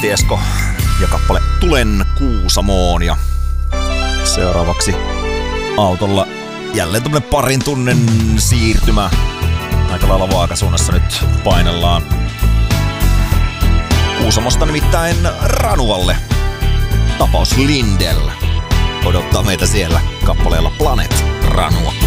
Antti Esko ja kappale Tulen Kuusamoon. Ja seuraavaksi autolla jälleen tämmönen parin tunnin siirtymä. Aika lailla vaakasuunnassa nyt painellaan. Kuusamosta nimittäin Ranualle. Tapaus Lindell odottaa meitä siellä kappaleella Planet Ranua.